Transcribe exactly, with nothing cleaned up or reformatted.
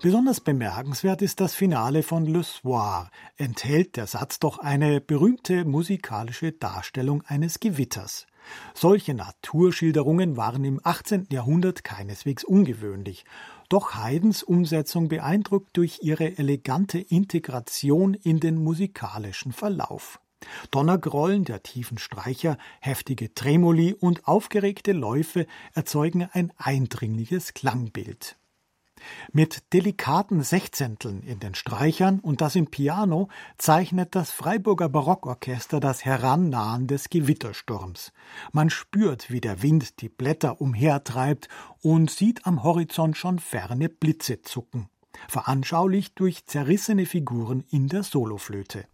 Besonders bemerkenswert ist das Finale von Le Soir. Enthält der Satz doch eine berühmte musikalische Darstellung eines Gewitters. Solche Naturschilderungen waren im achtzehnten Jahrhundert keineswegs ungewöhnlich. Doch Haydns Umsetzung beeindruckt durch ihre elegante Integration in den musikalischen Verlauf. Donnergrollen der tiefen Streicher, heftige Tremoli und aufgeregte Läufe erzeugen ein eindringliches Klangbild. Mit delikaten Sechzehnteln in den Streichern und das im Piano zeichnet das Freiburger Barockorchester das Herannahen des Gewittersturms. Man spürt, wie der Wind die Blätter umhertreibt und sieht am Horizont schon ferne Blitze zucken, veranschaulicht durch zerrissene Figuren in der Soloflöte.